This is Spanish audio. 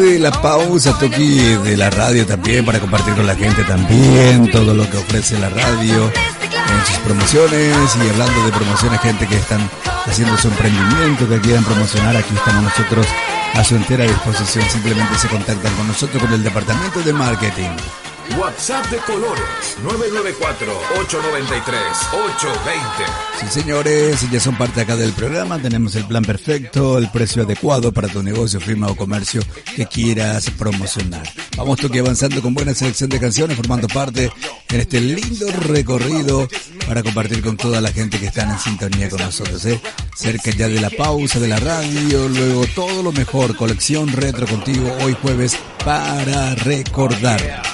de la pausa, Toki de la radio también, para compartir con la gente también todo lo que ofrece la radio en sus promociones. Y hablando de promociones, gente que están haciendo su emprendimiento, que quieran promocionar, aquí estamos nosotros a su entera disposición. Simplemente se contactan con nosotros, con el departamento de marketing. WhatsApp de Colores 994-893-820. Sí, señores, ya son parte acá del programa. Tenemos el plan perfecto, el precio adecuado para tu negocio, firma o comercio que quieras promocionar. Vamos Toki avanzando con buena selección de canciones, formando parte en este lindo recorrido para compartir con toda la gente que están en sintonía con nosotros, cerca ya de la pausa de la radio. Luego todo lo mejor, colección retro contigo hoy jueves para recordar.